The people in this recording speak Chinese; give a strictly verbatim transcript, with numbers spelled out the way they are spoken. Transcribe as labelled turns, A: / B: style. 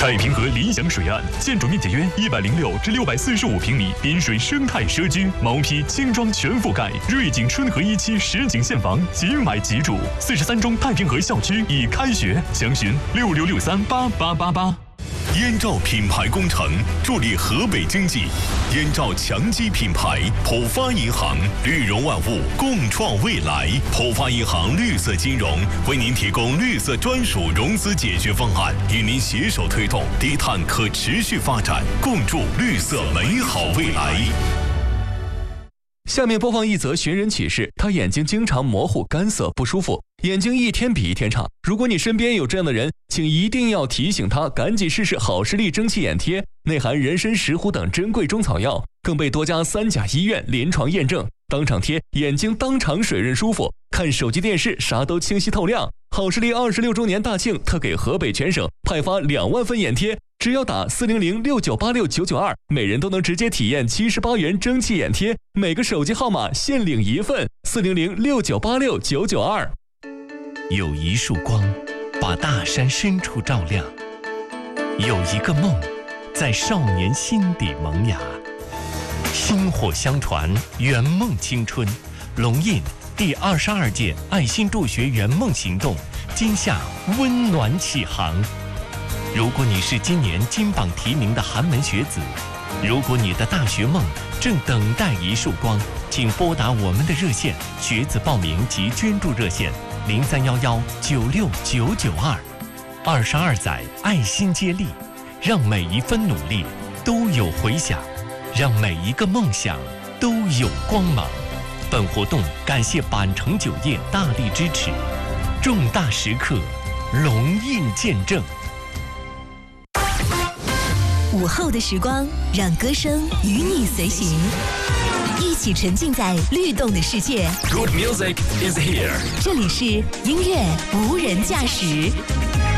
A: 太平河理想水岸，建筑面积约一百零六至六百四十五平米，滨水生态社区，毛坯轻装全覆盖，瑞景春和一期实景现房，即买即住。四十三中太平河校区已开学，详询六六六三八八八八。
B: 燕赵品牌工程助力河北经济，燕赵强基品牌，浦发银行，绿融万物，共创未来。浦发银行绿色金融为您提供绿色专属融资解决方案，与您携手推动低碳可持续发展，共筑绿色美好未来。
C: 下面播放一则寻人启事，他眼睛经常模糊、干涩、不舒服，眼睛一天比一天差。如果你身边有这样的人，请一定要提醒他赶紧试试好视力蒸汽眼贴，内含人参、石斛等珍贵中草药，更被多家三甲医院临床验证，当场贴眼睛当场水润舒服，看手机电视啥都清晰透亮。好视力二十六周年大庆特给河北全省派发两万份眼贴，只要打四零零六九八六九九二，每人都能直接体验七十八元蒸汽眼贴，每个手机号码限领一份，四零零六九八六九九二。
D: 有一束光，把大山深处照亮；有一个梦，在少年心底萌芽。薪火相传，圆梦青春。龙印第二十二届爱心助学圆梦行动今夏温暖启航。如果你是今年金榜题名的寒门学子，如果你的大学梦正等待一束光，请拨打我们的热线学子报名及捐助热线零三幺幺九六九九二。二十二载爱心接力，让每一分努力都有回响，让每一个梦想都有光芒。本活动感谢板城酒业大力支持，重大时刻龙印见证。
E: 午后的时光，让歌声与你随行，一起沉浸在律动的世界。
A: Good music is here。
E: 这里是音乐无人驾驶。